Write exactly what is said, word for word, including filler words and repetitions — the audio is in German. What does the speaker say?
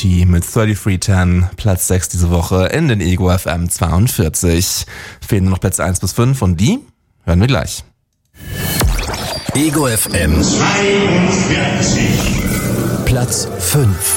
Avicii mit dreiunddreißig zehn, Platz sechs diese Woche in den Ego F M zweiundvierzig. Fehlen nur noch Plätze eins bis fünf und die hören wir gleich. Ego F M zweiundvierzig. Platz fünf.